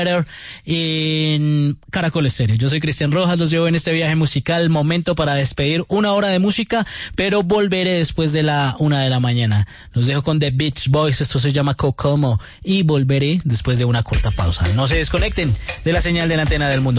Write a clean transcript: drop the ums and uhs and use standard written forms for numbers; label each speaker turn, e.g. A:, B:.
A: en Caracol Estéreo. Yo soy Cristian Rojas, los llevo en este viaje musical. Momento para despedir una hora de música, pero volveré después de la 1 de la mañana. Los dejo con The Beach Boys, esto se llama Kokomo, y volveré después de una corta pausa. No se desconecten de la señal de la antena del mundo.